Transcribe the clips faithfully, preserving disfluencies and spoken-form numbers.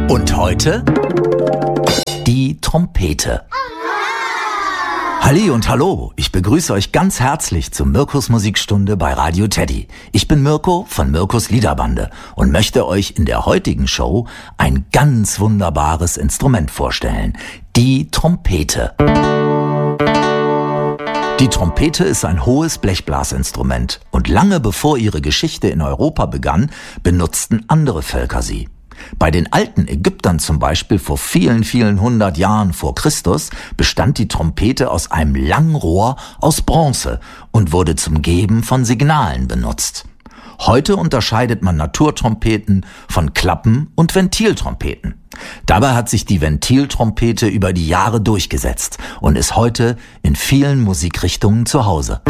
Und heute die Trompete. Halli und hallo, ich begrüße euch ganz herzlich zur Mirkus Musikstunde bei Radio Teddy. Ich bin Mirko von Mirkus Liederbande und möchte euch in der heutigen Show ein ganz wunderbares Instrument vorstellen, die Trompete. Die Trompete ist ein hohes Blechblasinstrument und lange bevor ihre Geschichte in Europa begann, benutzten andere Völker sie. Bei den alten Ägyptern zum Beispiel vor vielen, vielen hundert Jahren vor Christus bestand die Trompete aus einem langen Rohr aus Bronze und wurde zum Geben von Signalen benutzt. Heute unterscheidet man Naturtrompeten von Klappen- und Ventiltrompeten. Dabei hat sich die Ventiltrompete über die Jahre durchgesetzt und ist heute in vielen Musikrichtungen zu Hause.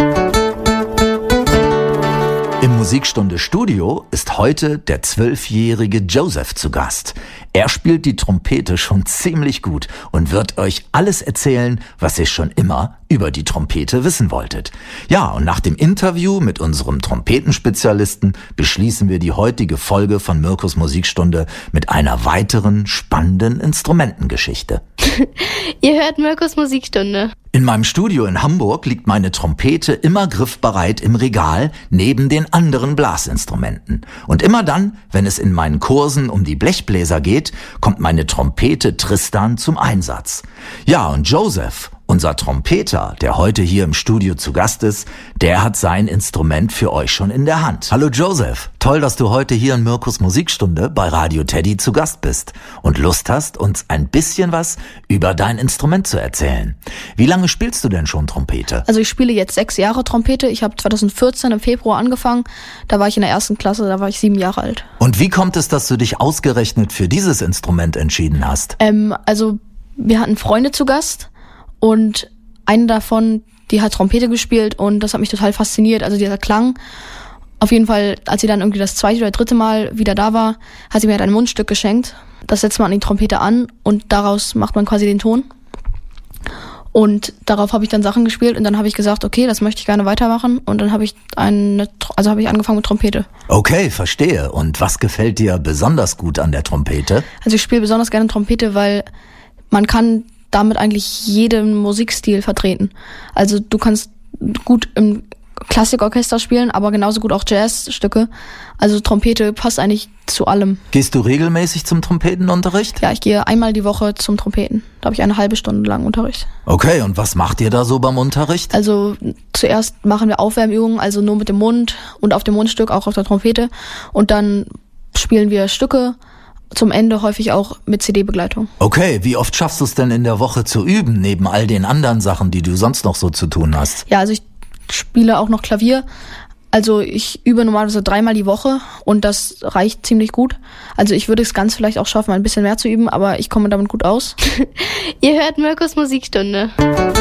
Im Musikstunde Studio ist heute der zwölfjährige Joseph zu Gast. Er spielt die Trompete schon ziemlich gut und wird euch alles erzählen, was ihr schon immer über die Trompete wissen wolltet. Ja, und nach dem Interview mit unserem Trompetenspezialisten beschließen wir die heutige Folge von Mirkus Musikstunde mit einer weiteren spannenden Instrumentengeschichte. Ihr hört Mirkus Musikstunde. In meinem Studio in Hamburg liegt meine Trompete immer griffbereit im Regal neben den anderen Blasinstrumenten. Und immer dann, wenn es in meinen Kursen um die Blechbläser geht, kommt meine Trompete Tristan zum Einsatz. Ja, und Joseph, unser Trompeter, der heute hier im Studio zu Gast ist, der hat sein Instrument für euch schon in der Hand. Hallo Joseph, toll, dass du heute hier in Mirkus Musikstunde bei Radio Teddy zu Gast bist und Lust hast, uns ein bisschen was über dein Instrument zu erzählen. Wie lange spielst du denn schon Trompete? Also ich spiele jetzt sechs Jahre Trompete. Ich habe zweitausendvierzehn im Februar angefangen. Da war ich in der ersten Klasse, da war ich sieben Jahre alt. Und wie kommt es, dass du dich ausgerechnet für dieses Instrument entschieden hast? Ähm, also wir hatten Freunde zu Gast. Und eine davon, die hat Trompete gespielt und das hat mich total fasziniert, also dieser Klang. Auf jeden Fall, als sie dann irgendwie das zweite oder dritte Mal wieder da war, hat sie mir halt ein Mundstück geschenkt. Das setzt man an die Trompete an und daraus macht man quasi den Ton. Und darauf habe ich dann Sachen gespielt und dann habe ich gesagt, okay, das möchte ich gerne weitermachen. Und dann habe ich eine, also habe ich angefangen mit Trompete. Okay, verstehe. Und was gefällt dir besonders gut an der Trompete? Also ich spiele besonders gerne Trompete, weil man kann damit eigentlich jeden Musikstil vertreten. Also du kannst gut im Klassikorchester spielen, aber genauso gut auch Jazzstücke. Also Trompete passt eigentlich zu allem. Gehst du regelmäßig zum Trompetenunterricht? Ja, ich gehe einmal die Woche zum Trompeten. Da habe ich eine halbe Stunde lang Unterricht. Okay, und was macht ihr da so beim Unterricht? Also zuerst machen wir Aufwärmübungen, also nur mit dem Mund und auf dem Mundstück, auch auf der Trompete. Und dann spielen wir Stücke. Zum Ende häufig auch mit C D-Begleitung. Okay, wie oft schaffst du es denn in der Woche zu üben, neben all den anderen Sachen, die du sonst noch so zu tun hast? Ja, also ich spiele auch noch Klavier. Also ich übe normalerweise dreimal die Woche und das reicht ziemlich gut. Also ich würde es ganz vielleicht auch schaffen, ein bisschen mehr zu üben, aber ich komme damit gut aus. Ihr hört Mirkus Musikstunde.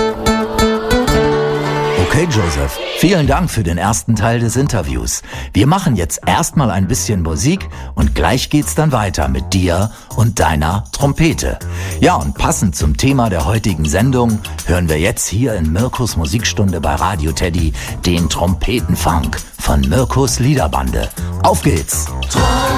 Okay, Joseph, vielen Dank für den ersten Teil des Interviews. Wir machen jetzt erstmal ein bisschen Musik und gleich geht's dann weiter mit dir und deiner Trompete. Ja, und passend zum Thema der heutigen Sendung hören wir jetzt hier in Mirkus Musikstunde bei Radio Teddy den Trompetenfunk von Mirkus Liederbande. Auf geht's!